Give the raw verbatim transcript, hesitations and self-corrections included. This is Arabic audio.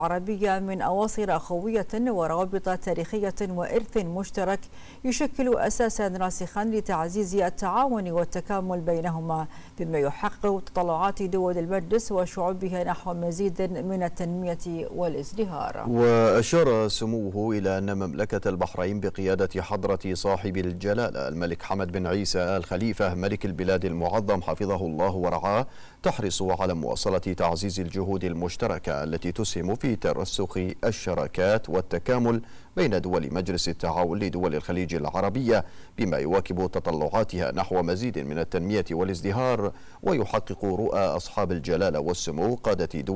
العربية من أواصر أخوية وروابط تاريخية وإرث مشترك يشكل أساسا راسخا لتعزيز التعاون والتكامل بينهما، بما يحقق تطلعات دول المجلس وشعوبها نحو مزيد من التنمية والازدهار. وأشار سموه إلى أن مملكة البحرين بقيادة حضرة صاحب الجلالة الملك حمد بن عيسى آل خليفة ملك البلاد المعظم حفظه الله ورعاه تحرص على مواصلة تعزيز الجهود المشتركة التي تسهم في ترسخ الشراكات والتكامل بين دول مجلس التعاون لدول الخليج العربية، بما يواكب تطلعاتها نحو مزيد من التنمية والازدهار ويحقق رؤى أصحاب الجلالة والسمو قادة دول